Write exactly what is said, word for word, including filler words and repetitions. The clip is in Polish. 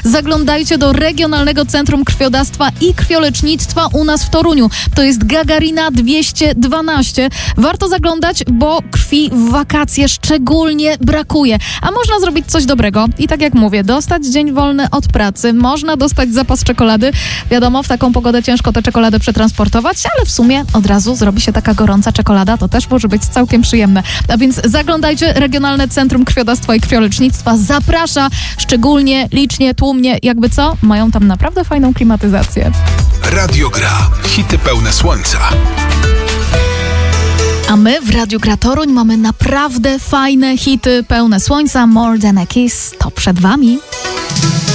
zaglądajcie do Regionalnego Centrum Krwiodawstwa i Krwiolecznictwa u nas w Toruniu. To jest Gagarina dwieście dwanaście. Warto zaglądać, bo krwi w wakacje szczególnie brakuje. A można zrobić coś dobrego i tak jak mówię, dostać dzień wolny od pracy, można dostać zapas czekolady. Wiadomo, w taką pogodę ciężko tę czekoladę przetransportować, ale w sumie od razu zrobi się taka gorąca czekolada, to też może być całkiem przyjemne. A więc zaglądajcie, Regionalne Centrum Krwiodawstwa i Krwiolecznictwa zaprasza szczególnie, licznie, tłumnie, jakby co, mają tam naprawdę fajną klimatyzację. Radio Gra. Hity pełne słońca. A my w Radiu Gra Toruń mamy naprawdę fajne hity pełne słońca. More Than a Kiss to przed wami.